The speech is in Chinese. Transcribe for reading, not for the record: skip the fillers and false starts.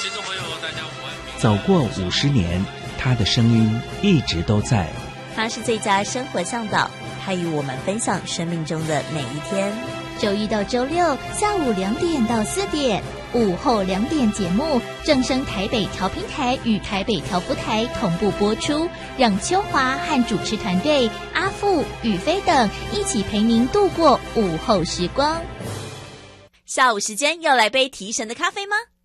听众朋友，大家午安。 走过50年，他的声音一直都在。 他是最佳生活向导，他与我们分享生命中的每一天。 周一到周六下午2点到4点，午后2点节目正声台北调频台与台北调福台同步播出，让秋华和主持团队阿富、宇飞等一起陪您度过午后时光。 下午时间要来杯提神的咖啡吗？